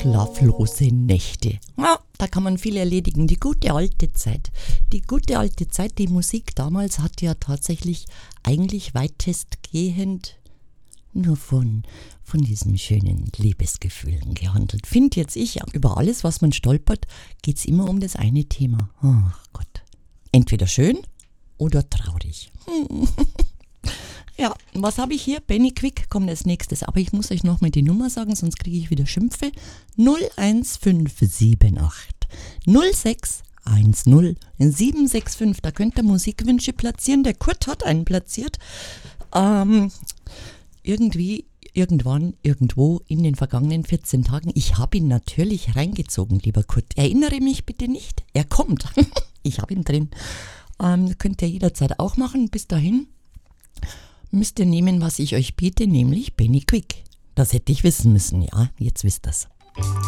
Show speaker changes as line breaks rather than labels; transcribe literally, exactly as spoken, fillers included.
schlaflose Nächte. Ja, da kann man viel erledigen. Die gute alte Zeit. Die gute alte Zeit, die Musik damals hat ja tatsächlich eigentlich weitestgehend nur von, von diesen schönen Liebesgefühlen gehandelt. Finde jetzt ich, über alles, was man stolpert, geht es immer um das eine Thema. Ach Gott. Entweder schön oder traurig. Hm. Ja, was habe ich hier? Benny Quick kommt als nächstes. Aber ich muss euch nochmal die Nummer sagen, sonst kriege ich wieder Schimpfe. null eins fünf sieben acht null sechs eins null sieben sechs fünf. Da könnt ihr Musikwünsche platzieren. Der Kurt hat einen platziert. Ähm, irgendwie, irgendwann, irgendwo in den vergangenen vierzehn Tagen. Ich habe ihn natürlich reingezogen, lieber Kurt. Erinnere mich bitte nicht. Er kommt. Ich habe ihn drin. Ähm, könnt ihr jederzeit auch machen. Bis dahin müsst ihr nehmen, was ich euch biete, nämlich Benny Quick. Das hätte ich wissen müssen, ja, jetzt wisst ihr's.